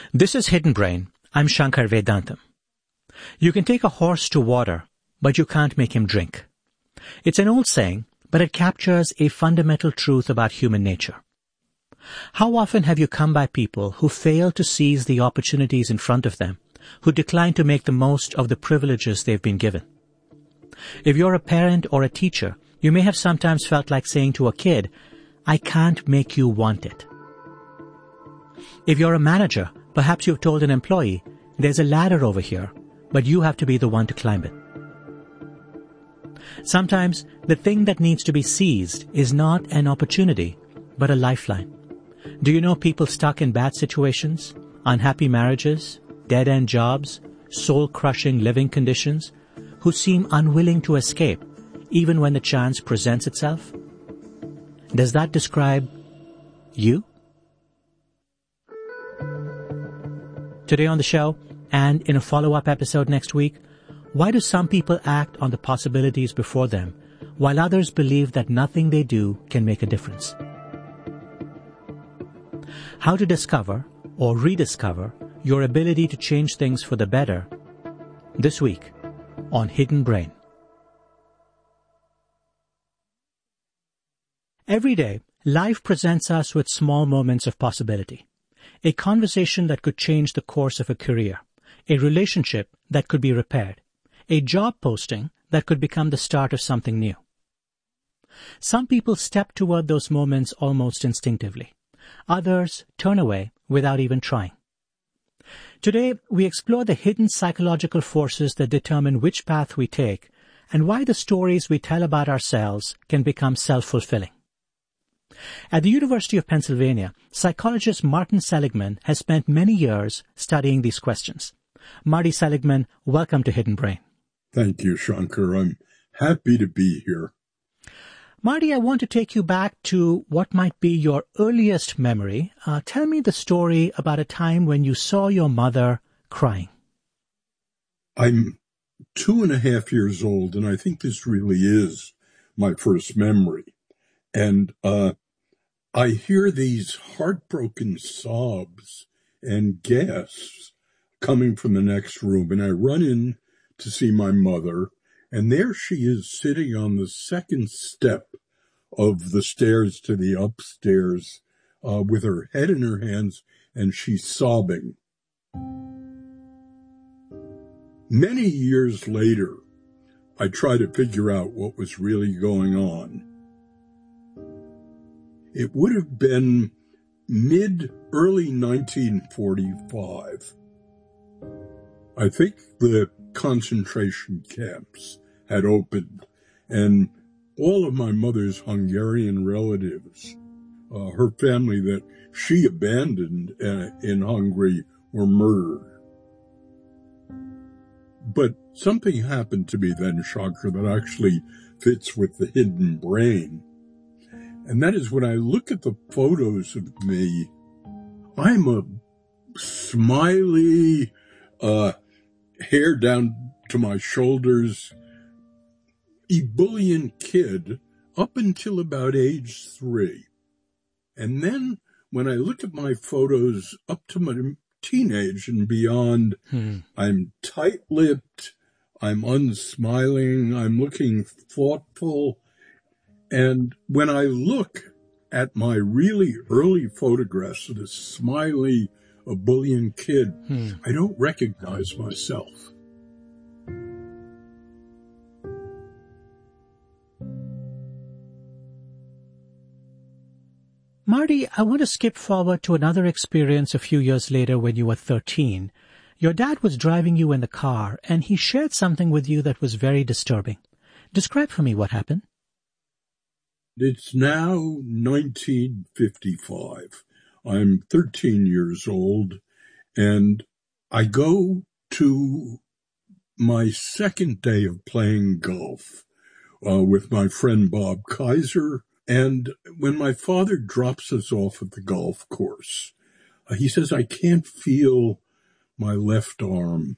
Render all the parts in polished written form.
This is Hidden Brain. I'm Shankar Vedantam. You can take a horse to water, but you can't make him drink. It's an old saying, but it captures a fundamental truth about human nature. How often have you come by people who fail to seize the opportunities in front of them, who decline to make the most of the privileges they've been given? If you're a parent or a teacher, you may have sometimes felt like saying to a kid, "I can't make you want it." If you're a manager, perhaps you've told an employee, "There's a ladder over here, but you have to be the one to climb it." Sometimes the thing that needs to be seized is not an opportunity, but a lifeline. Do you know people stuck in bad situations, unhappy marriages, dead-end jobs, soul-crushing living conditions, who seem unwilling to escape even when the chance presents itself? Does that describe you? Today on the show, and in a follow-up episode next week, why do some people act on the possibilities before them, while others believe that nothing they do can make a difference? How to discover or rediscover your ability to change things for the better, this week on Hidden Brain. Every day, life presents us with small moments of possibility. A conversation that could change the course of a career, a relationship that could be repaired, a job posting that could become the start of something new. Some people step toward those moments almost instinctively. Others turn away without even trying. Today, we explore the hidden psychological forces that determine which path we take and why the stories we tell about ourselves can become self-fulfilling. At the University of Pennsylvania, psychologist Martin Seligman has spent many years studying these questions. Marty Seligman, welcome to Hidden Brain. Thank you, Shankar. I'm happy to be here. Marty, I want to take you back to what might be your earliest memory. Tell me the story about a time when you saw your mother crying. I'm 2.5 years old, and I think this really is my first memory. And I hear these heartbroken sobs and gasps coming from the next room, and I run in to see my mother, and there she is sitting on the second step of the stairs to the upstairs with her head in her hands, and she's sobbing. Many years later, I try to figure out what was really going on. It would have been early 1945. I think the concentration camps had opened, and all of my mother's Hungarian relatives, her family that she abandoned in Hungary, were murdered. But something happened to me then, Shankar, that actually fits with the hidden brain. And that is when I look at the photos of me, I'm a smiley, hair down to my shoulders, ebullient kid up until about age 3. And then when I look at my photos up to my teenage and beyond, I'm tight-lipped, I'm unsmiling, I'm looking thoughtful. And when I look at my really early photographs of this smiley, ebullient kid, I don't recognize myself. Marty, I want to skip forward to another experience a few years later when you were 13. Your dad was driving you in the car, and he shared something with you that was very disturbing. Describe for me what happened. It's now 1955. I'm 13 years old, and I go to my second day of playing golf with my friend Bob Kaiser. And when my father drops us off at the golf course, he says, "I can't feel my left arm."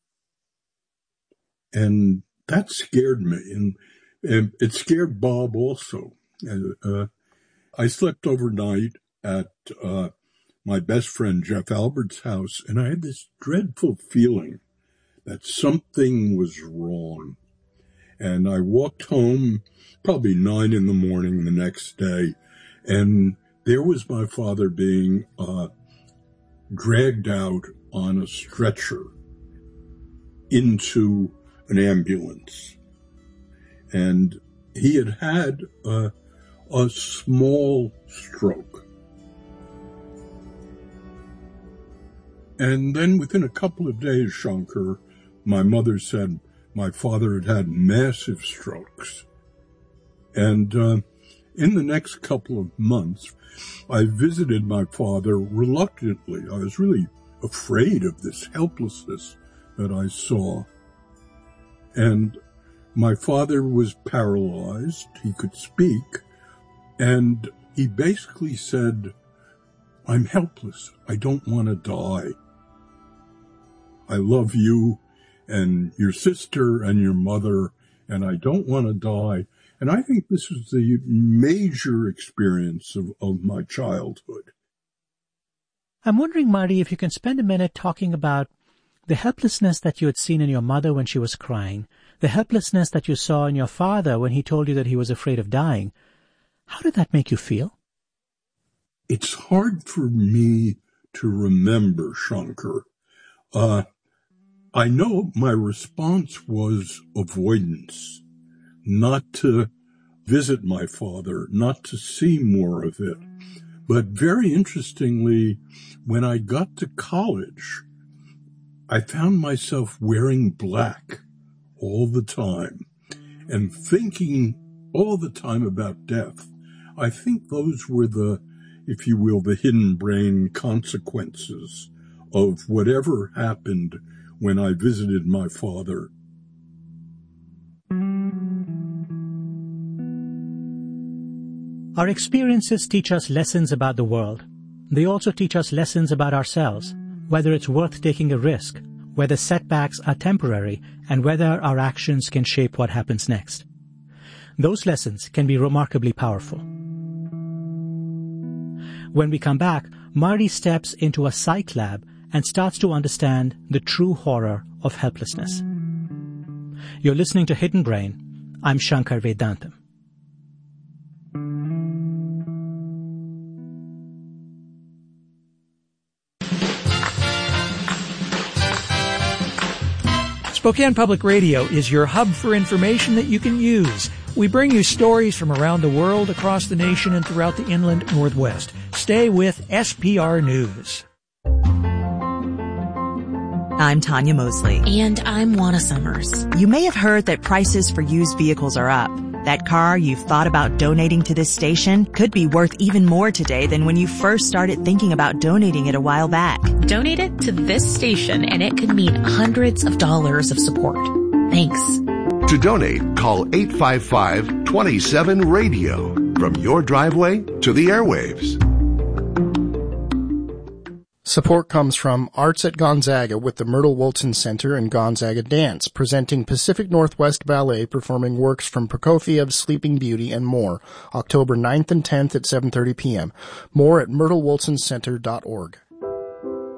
And that scared me, and it scared Bob also. I slept overnight at my best friend Jeff Albert's house, and I had this dreadful feeling that something was wrong. And I walked home probably 9 a.m. the next day, and there was my father being dragged out on a stretcher into an ambulance. And he had had a small stroke. And then within a couple of days, Shankar, my mother said my father had had massive strokes. And in the next couple of months, I visited my father reluctantly. I was really afraid of this helplessness that I saw. And my father was paralyzed. He could speak. And he basically said, "I'm helpless. I don't want to die. I love you and your sister and your mother, and I don't want to die." And I think this was the major experience of my childhood. I'm wondering, Marty, if you can spend a minute talking about the helplessness that you had seen in your mother when she was crying, the helplessness that you saw in your father when he told you that he was afraid of dying. How did that make you feel? It's hard for me to remember, Shankar. I know my response was avoidance, not to visit my father, not to see more of it. But very interestingly, when I got to college, I found myself wearing black all the time and thinking all the time about death. I think those were the, if you will, the hidden brain consequences of whatever happened when I visited my father. Our experiences teach us lessons about the world. They also teach us lessons about ourselves, whether it's worth taking a risk, whether setbacks are temporary, and whether our actions can shape what happens next. Those lessons can be remarkably powerful. When we come back, Marty steps into a psych lab and starts to understand the true horror of helplessness. You're listening to Hidden Brain. I'm Shankar Vedantam. Spokane Public Radio is your hub for information that you can use. We bring you stories from around the world, across the nation, and throughout the inland Northwest. Stay with SPR News. I'm Tanya Mosley. And I'm Juana Summers. You may have heard that prices for used vehicles are up. That car you've thought about donating to this station could be worth even more today than when you first started thinking about donating it a while back. Donate it to this station and it could mean hundreds of dollars of support. Thanks. To donate, call 855-27-RADIO. From your driveway to the airwaves. Support comes from Arts at Gonzaga with the Myrtle Woolton Center and Gonzaga Dance, presenting Pacific Northwest Ballet performing works from Prokofiev, Sleeping Beauty, and more, October 9th and 10th at 7:30 p.m. More at myrtlewooltoncenter.org.